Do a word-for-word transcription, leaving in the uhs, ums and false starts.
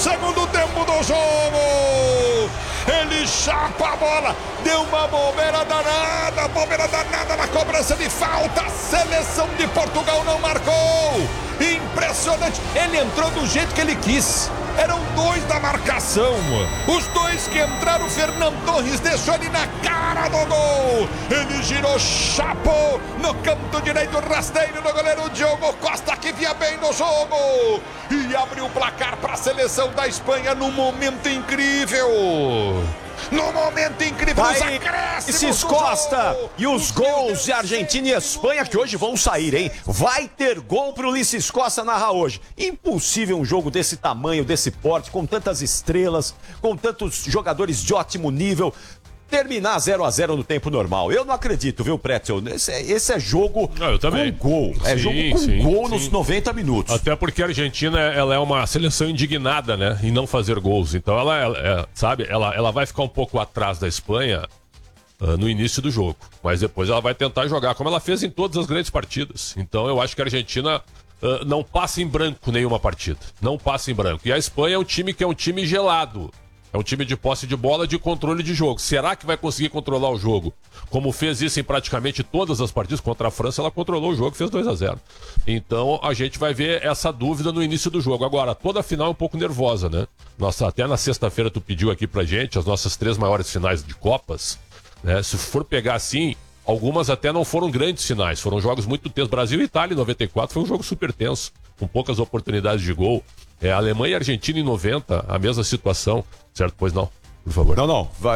segundo tempo do jogo. Ele chapa a bola, deu uma bobeira danada, bobeira danada na cobrança de falta. A seleção de Portugal não marcou. Impressionante, ele entrou do jeito que ele quis. Eram dois da marcação. Os dois que entraram, o Fernando Torres deixou ele na cara do gol. Ele girou, chapou no canto direito, rasteiro do goleiro Diogo Costa, que via bem no jogo. E abriu o placar para a seleção da Espanha num momento incrível. No momento incrível, os Ulisses Costa e os gols de Argentina e Espanha que hoje vão sair, hein? Vai ter gol pro Ulisses Costa narrar hoje. Impossível um jogo desse tamanho, desse porte, com tantas estrelas, com tantos jogadores de ótimo nível, terminar zero a zero no tempo normal. Eu não acredito, viu, Pretzel? Esse é, esse é jogo não, eu também. com gol. É sim, jogo com sim, gol sim. nos noventa minutos. Até porque a Argentina, ela é uma seleção indignada, né? Em não fazer gols. Então ela, ela é, sabe, ela, ela vai ficar um pouco atrás da Espanha uh, no início do jogo. Mas depois ela vai tentar jogar, como ela fez em todas as grandes partidas. Então eu acho que a Argentina uh, não passa em branco nenhuma partida. Não passa em branco. E a Espanha é um time que é um time gelado. É um time de posse de bola, de controle de jogo. Será que vai conseguir controlar o jogo? Como fez isso em praticamente todas as partidas contra a França, ela controlou o jogo e fez dois a zero. Então a gente vai ver essa dúvida no início do jogo. Agora, toda a final é um pouco nervosa, né? Nossa, até na sexta-feira tu pediu aqui pra gente as nossas três maiores finais de Copas, né? Se for pegar assim, algumas até não foram grandes finais, foram jogos muito tensos. Brasil e Itália em noventa e quatro foi um jogo super tenso, com poucas oportunidades de gol. É, Alemanha e Argentina em noventa, a mesma situação, certo? Pois não, por favor. Não, não. Vai.